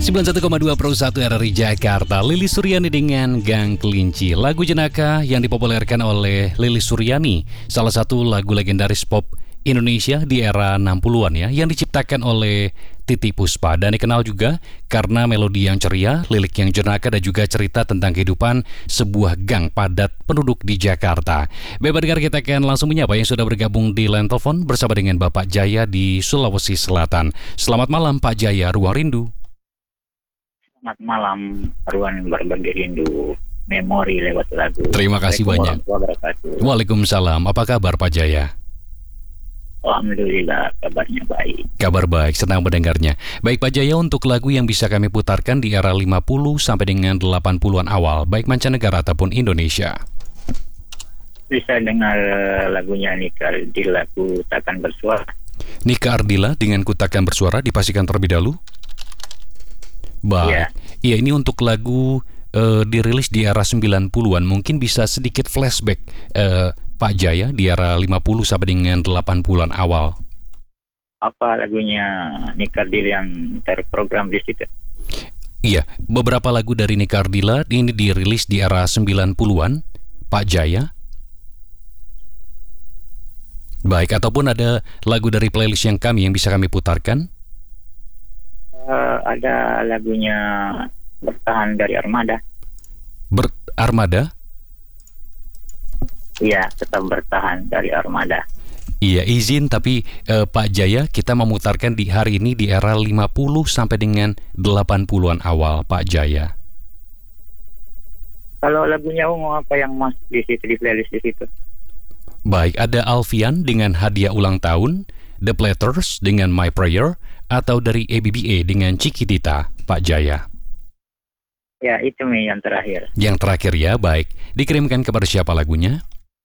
91,2 Pro 1 RRI Jakarta. Lilis Suryani dengan Gang Kelinci. Lagu Jenaka yang dipopulerkan oleh Lilis Suryani, salah satu lagu legendaris pop Indonesia di era 60-an ya, yang diciptakan oleh Titiek Puspa dan dikenal juga karena melodi yang ceria, lirik yang jenaka dan juga cerita tentang kehidupan sebuah gang padat penduduk di Jakarta. Bapak dengar, kita akan langsung menyapa yang sudah bergabung di line telepon bersama dengan Bapak Jaya di Sulawesi Selatan. Selamat malam Pak Jaya, Ruang Rindu. Selamat malam, Ruang Berbagi Rindu, memori lewat lagu. Terima kasih banyak. Waalaikumsalam. Apa kabar Pak Jaya? Alhamdulillah, kabarnya baik. Kabar baik, senang mendengarnya. Baik Pak Jaya, untuk lagu yang bisa kami putarkan di era 50 sampai dengan 80-an awal, baik mancanegara ataupun Indonesia. Bisa dengar lagunya Nika Ardila, Ku Takkan Bersuara. Nika Ardila dengan Ku Takkan Bersuara dipastikan terlebih dahulu. Baik. Iya, ini untuk lagu dirilis di era 90-an. Mungkin bisa sedikit flashback Pak Jaya di era 50 sampai dengan 80-an awal. Apa lagunya Nika Ardila yang terprogram di situ? Iya, beberapa lagu dari Nika Ardila ini dirilis di era 90-an, Pak Jaya. Baik, ataupun ada lagu dari playlist yang bisa kami putarkan? Ada lagunya Bertahan dari Armada. Armada? Iya, Tetap Bertahan dari Armada. Iya, izin tapi Pak Jaya, kita memutarkan di hari ini di era 50 sampai dengan 80-an awal, Pak Jaya. Kalau lagunya Ungu, apa yang masuk di situ, di playlist di situ? Baik, ada Alfian dengan Hadiah Ulang Tahun, The Platters dengan My Prayer, atau dari ABBA dengan Cikitita, Pak Jaya. Ya, itu yang terakhir. Yang terakhir ya, baik. Dikirimkan kepada siapa lagunya?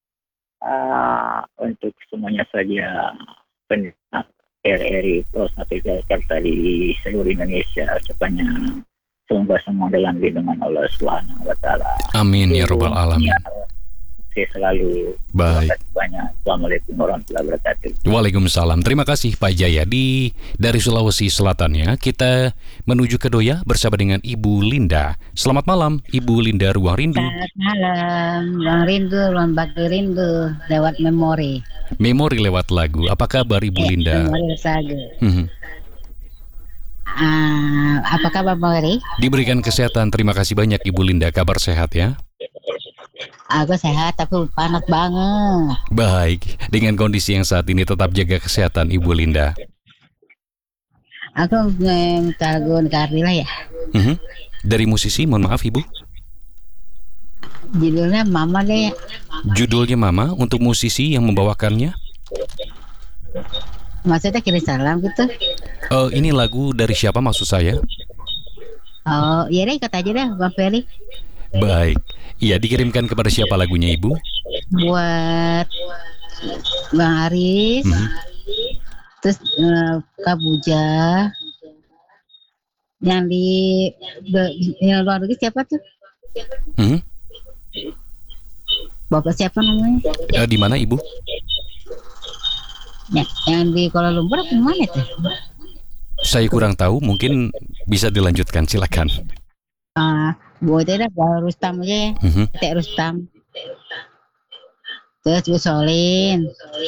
Untuk semuanya saja pendengar RRI Pro 1 Jakarta di seluruh Indonesia, sepanjang semoga semua dalam lindungan Allah Subhanahu wa Ta'ala. Amin ya Rabbal Alamin. Saya selalu. Baik. Banyak. Assalamualaikum warahmatullahi wabarakatuh. Waalaikumsalam. Terima kasih Pak Jaya dari Sulawesi Selatan ya. Kita menuju ke Doya bersama dengan Ibu Linda. Selamat malam Ibu Linda, Ruang Rindu. Selamat malam, Ruang Rindu, Ruang Bagi Rindu, lewat memori. Memori lewat lagu. Apa kabar Ibu Linda? Memori lewat lagu. Apa kabar Mori? Diberikan kesehatan. Terima kasih banyak Ibu Linda. Kabar sehat ya? Aku sehat tapi panas banget. Baik, dengan kondisi yang saat ini tetap jaga kesehatan Ibu Linda. Aku minta lagu Nika Ardila ya. Dari musisi, mohon maaf Ibu. Judulnya Mama deh. Judulnya Mama, untuk musisi yang membawakannya? Maksudnya kirim salam gitu. Ini lagu dari siapa maksud saya? Oh iya deh, ikut aja deh Bang Ferry. Baik, iya dikirimkan kepada siapa lagunya Ibu? Buat Bang Aris, terus Kak Buja, yang yang luar negeri siapa tuh? Bapak siapa namanya? Di mana Ibu? Ya, yang di Kuala Lumpur apa mana tuh? Saya kurang tahu, mungkin bisa dilanjutkan, silakan. Buat itu dah Rustam aja ya. Tek Rustam. Terus Bu Solin,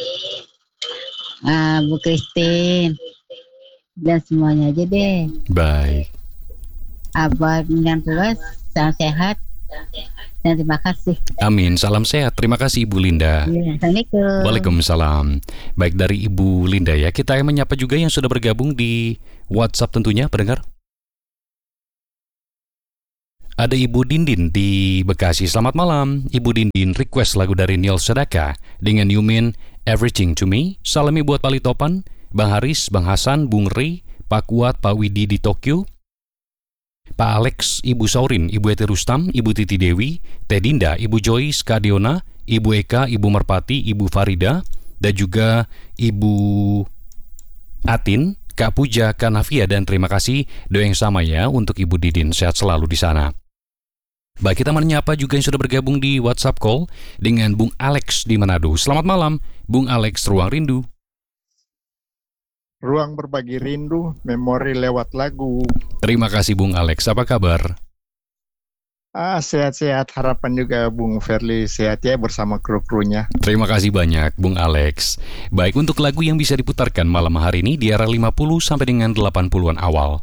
Bu Christine, dan semuanya aja deh. Baik. Abah dengan tugas, salam sehat, dan terima kasih. Amin, salam sehat. Terima kasih Ibu Linda. Assalamualaikum. Waalaikumsalam. Baik, dari Ibu Linda ya, kita menyapa juga yang sudah bergabung di WhatsApp tentunya, pendengar. Ada Ibu Dindin di Bekasi. Selamat malam Ibu Dindin, request lagu dari Neil Sedaka dengan You Mean Everything to Me. Salami buat Pali Topan, Bang Haris, Bang Hasan, Bung Rey, Pak Kuat, Pak Widi di Tokyo, Pak Alex, Ibu Saurin, Ibu Eti Rustam, Ibu Titi Dewi, Teh Dinda, Ibu Joyce, Kak Diona, Ibu Eka, Ibu Merpati, Ibu Farida, dan juga Ibu Atin, Kak Puja, Kak Navia, dan terima kasih doa yang sama ya untuk Ibu Didin. Sehat selalu di sana. Baik, kita menyapa juga yang sudah bergabung di WhatsApp call dengan Bung Alex di Manado. Selamat malam, Bung Alex, Ruang Rindu. Ruang Berbagi Rindu, memori lewat lagu. Terima kasih Bung Alex, apa kabar? Sehat-sehat, harapan juga Bung Ferli sehat ya bersama kru-krunya. Terima kasih banyak Bung Alex. Baik, untuk lagu yang bisa diputarkan malam hari ini di era 50 sampai dengan 80-an awal.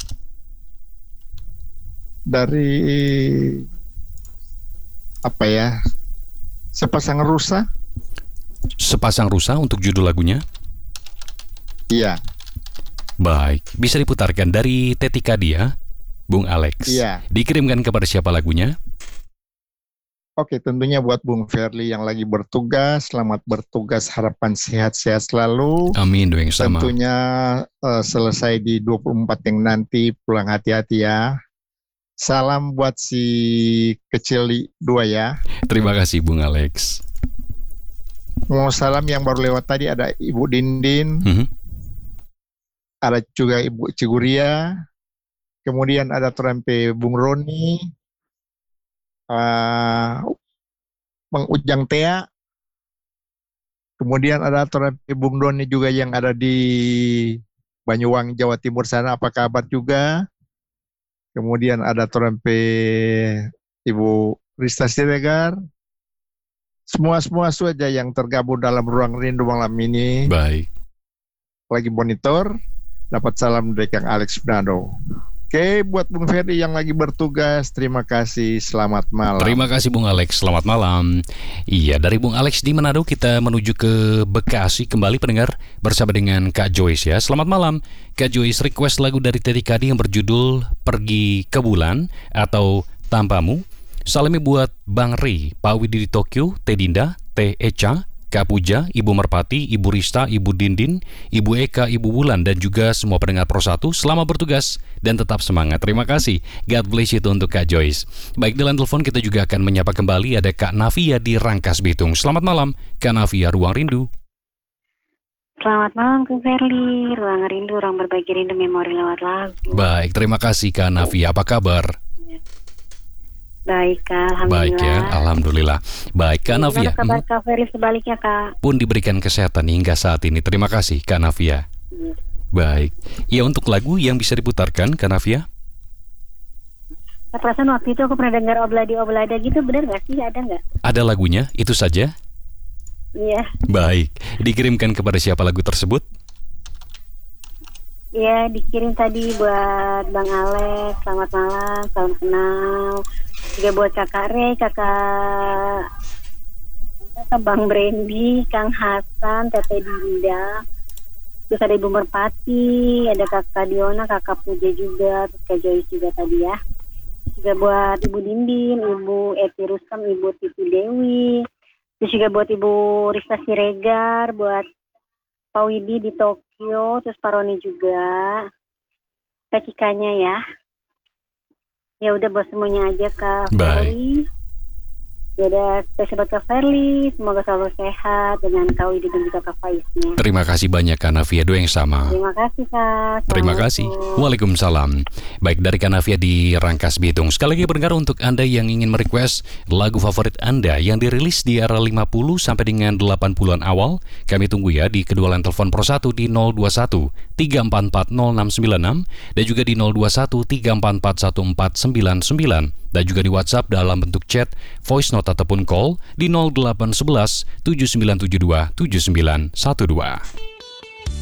Dari apa ya? Sepasang Rusa? Sepasang Rusa untuk judul lagunya? Iya. Baik, bisa diputarkan dari Tetika Dia, Bung Alex. Iya. Dikirimkan kepada siapa lagunya? Oke, tentunya buat Bung Ferli yang lagi bertugas, selamat bertugas, harapan sehat-sehat selalu. Amin, doa yang sama. Tentunya selesai di 24 yang nanti, pulang hati-hati ya. Salam buat si kecil dua ya. Terima kasih Bung Alex. Mau salam yang baru lewat tadi ada Ibu Dindin, ada juga Ibu Ciguria, kemudian ada Trempe Bung Roni, Bang Ujang Tea, kemudian ada Trempe Bung Doni juga yang ada di Banyuwangi, Jawa Timur sana, apa kabar juga. Kemudian ada Trempe Ibu Rista Siregar. Semua saja yang tergabung dalam ruang rindu malam ini. Baik. Lagi monitor, dapat salam dari Kang Alex Bernardo. Oke, buat Bung Ferdi yang lagi bertugas, terima kasih, selamat malam. Terima kasih Bung Alex, selamat malam. Iya, dari Bung Alex di Manado kita menuju ke Bekasi kembali pendengar bersama dengan Kak Joyce ya. Selamat malam, Kak Joyce, request lagu dari Teddy Kadi yang berjudul Pergi ke Bulan atau Tanpamu. Salami buat Bang Ri, Pak Widi di Tokyo, Teh Dinda, Teh Eca, Kak Puja, Ibu Merpati, Ibu Rista, Ibu Dindin, Ibu Eka, Ibu Wulan, dan juga semua pendengar Pro 1. Selamat bertugas dan tetap semangat. Terima kasih. God bless itu untuk Kak Joyce. Baik, dalam telepon kita juga akan menyapa kembali ada Kak Navia di Rangkas Bitung. Selamat malam, Kak Navia, Ruang Rindu. Selamat malam, Kang Ferli. Ruang Rindu, ruang berbagi rindu, memori lewat lagu. Baik, terima kasih Kak Navia. Apa kabar? Baik, Kak. Alhamdulillah. Baik ya, Alhamdulillah. Baik, Kak Navia. Gimana kabar Kak Ferli sebaliknya, Kak? Pun diberikan kesehatan hingga saat ini. Terima kasih, Kak Navia. Baik. Ya, untuk lagu yang bisa diputarkan, Kak Navia? Perasaan waktu itu aku pernah dengar oblada gitu, benar nggak sih? Ada nggak? Ada lagunya, itu saja? Iya. Baik. Dikirimkan kepada siapa lagu tersebut? Iya, dikirim tadi buat Bang Alex. Selamat malam, salam kenal. Juga buat Kakak Rey, Kakak Bang Brandy, Kang Hasan, Teteh Dinda. Terus ada Ibu Merpati, ada Kakak Diona, Kakak Puja juga, terus Kak Joyce juga tadi ya. Juga buat Ibu Dindin, Ibu Eti Rustam, Ibu Titi Dewi. Terus juga buat Ibu Rista Siregar, buat Pak Widi di Tokyo, terus Pak Roni juga. Kak-Cikanya ya. Ya udah buat semuanya aja Kak Ferli. Ya udah spesial Kak Ferli, semoga selalu sehat dengan Kak Widi dan juga Kak Faiznya. Terima kasih banyak Kak Navia, doa yang sama. Terima kasih Kak. Terima kasih. Waalaikumsalam. Baik, dari Kak Navia di Rangkas Bitung. Sekali lagi pendengar, untuk Anda yang ingin merequest lagu favorit Anda yang dirilis di era 50 sampai dengan 80-an awal, kami tunggu ya di kedua line telepon Pro 1 di 021 344 0696 dan juga di 021 344 1499 dan juga di WhatsApp dalam bentuk chat, voice note ataupun call di 0811 7972 7912.